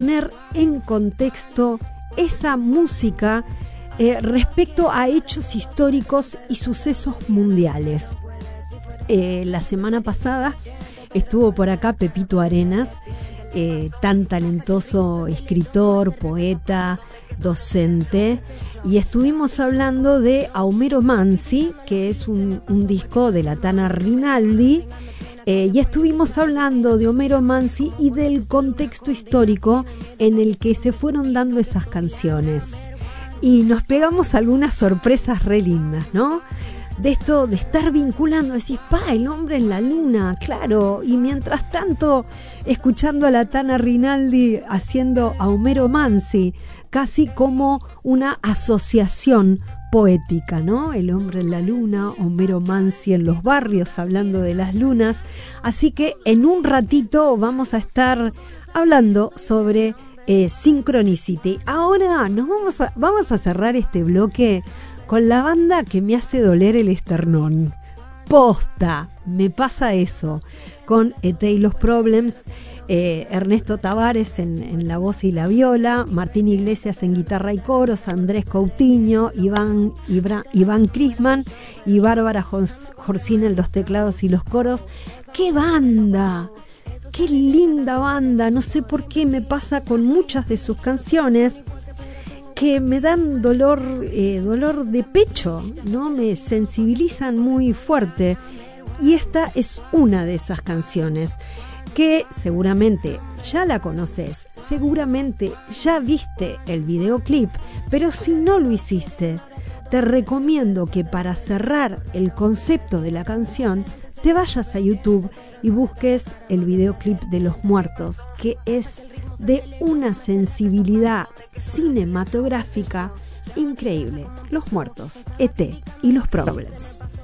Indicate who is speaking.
Speaker 1: poner en contexto esa música respecto a hechos históricos y sucesos mundiales. La semana pasada estuvo por acá Pepito Arenas, tan talentoso escritor, poeta, docente, y estuvimos hablando de Homero Mansi, que es un disco de la Tana Rinaldi, y estuvimos hablando de Homero Mansi y del contexto histórico en el que se fueron dando esas canciones. Y nos pegamos algunas sorpresas re lindas, ¿no? De esto de estar vinculando, decís, el hombre en la luna, claro, y mientras tanto escuchando a la Tana Rinaldi haciendo a Homero Mansi, casi como una asociación poética, ¿no? El hombre en la luna, Homero Mansi en los barrios hablando de las lunas. Así que en un ratito vamos a estar hablando sobre Synchronicity. Ahora vamos a cerrar este bloque con la banda que me hace doler el esternón. Posta, me pasa eso. Con A Tale of Problems, Ernesto Tavares en la voz y la viola, Martín Iglesias en guitarra y coros, Andrés Coutinho, Iván Crisman y Bárbara Jorsina en los teclados y los coros. ¡Qué banda! ¡Qué linda banda! No sé por qué me pasa con muchas de sus canciones que me dan dolor de pecho, ¿no? Me sensibilizan muy fuerte. Y esta es una de esas canciones que seguramente ya la conoces, seguramente ya viste el videoclip, pero si no lo hiciste, te recomiendo que para cerrar el concepto de la canción te vayas a YouTube y busques el videoclip de Los Muertos, que es de una sensibilidad cinematográfica increíble. Los Muertos, ET y los Problems.